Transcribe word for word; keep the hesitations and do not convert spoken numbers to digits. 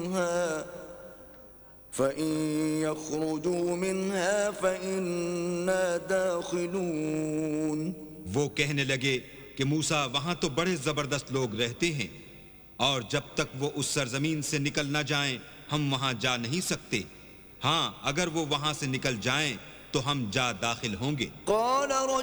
فإن يخرجوا منها فإنا داخلون। वो कहने लगे कि मूसा वहां तो बड़े जबरदस्त लोग रहते हैं और जब तक वो उस सरजमीन से निकल न जाएं हम वहां जा नहीं सकते। हाँ, अगर वो वहां से निकल जाएं तो हम जा दाखिल होंगे।